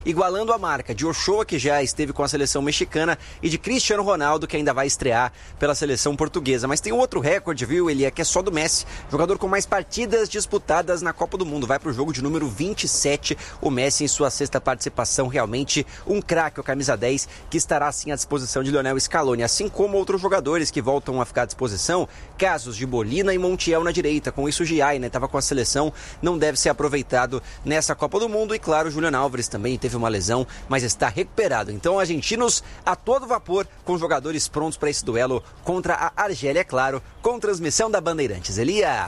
igualando a marca de Ochoa, que já esteve com a seleção mexicana, e de Cristiano Ronaldo, que ainda vai estrear pela seleção portuguesa. Mas tem um outro recorde, viu, Elia, que é só do Messi, jogador com mais partidas disputadas na Copa do Mundo. Vai para o jogo de número 27, o Messi em sua 6ª participação, realmente um craque, o camisa 10, que estará assim à disposição de Lionel Scaloni, assim como outros jogadores que voltam a ficar à disposição, casos de Molina e Montiel na direita. Com isso, o Giai, né, estava com a seleção, não deve ser aproveitado nessa Copa do Mundo. E claro, o Julián Álvares também teve uma lesão, mas está recuperado. Então, argentinos a todo vapor, com jogadores prontos para esse duelo contra a Argélia, é claro, com transmissão da Bandeirantes. Elia.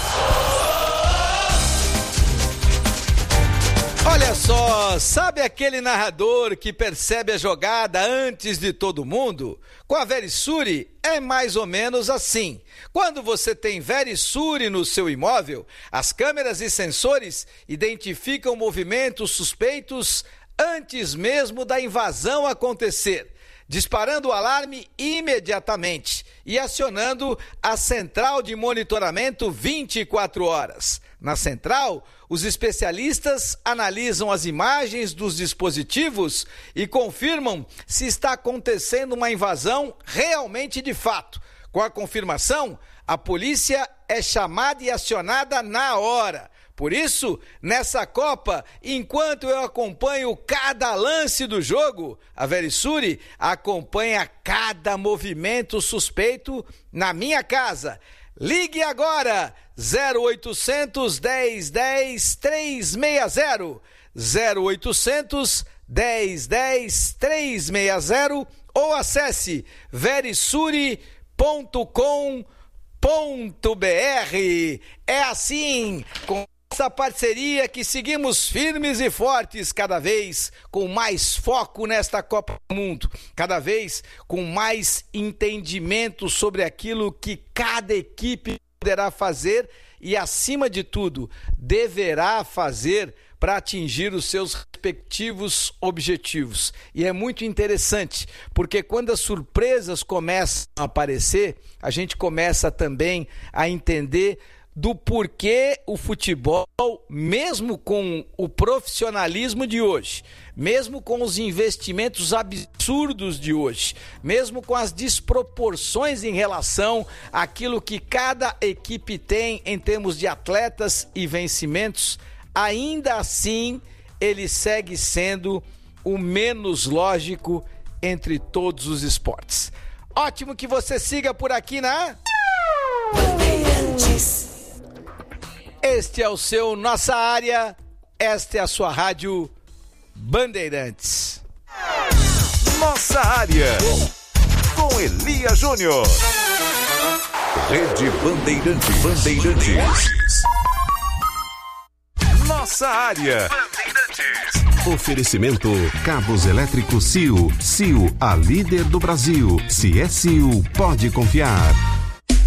Olha só, sabe aquele narrador que percebe a jogada antes de todo mundo? Com a Verisure é mais ou menos assim. Quando você tem Verisure no seu imóvel, as câmeras e sensores identificam movimentos suspeitos antes mesmo da invasão acontecer, disparando o alarme imediatamente e acionando a central de monitoramento 24 horas. Na central, os especialistas analisam as imagens dos dispositivos e confirmam se está acontecendo uma invasão realmente de fato. Com a confirmação, a polícia é chamada e acionada na hora. Por isso, nessa Copa, enquanto eu acompanho cada lance do jogo, a Verisure acompanha cada movimento suspeito na minha casa. Ligue agora, 0800 10 10 360, 0800 10 10 360 ou acesse verisure.com.br. É assim, com essa parceria que seguimos firmes e fortes, cada vez com mais foco nesta Copa do Mundo, cada vez com mais entendimento sobre aquilo que cada equipe poderá fazer e, acima de tudo, deverá fazer para atingir os seus respectivos objetivos. E é muito interessante, porque quando as surpresas começam a aparecer, a gente começa também a entender do porquê o futebol, mesmo com o profissionalismo de hoje, mesmo com os investimentos absurdos de hoje, mesmo com as desproporções em relação àquilo que cada equipe tem em termos de atletas e vencimentos, ainda assim ele segue sendo o menos lógico entre todos os esportes. Ótimo que você siga por aqui na Bandeirantes. Este é o seu Nossa Área, esta é a sua rádio Bandeirantes. Nossa Área, com Elia Júnior. Rede Bandeirantes. Nossa Área. Oferecimento Cabos Elétricos CIO. CIO, a líder do Brasil. Se é CIO, pode confiar.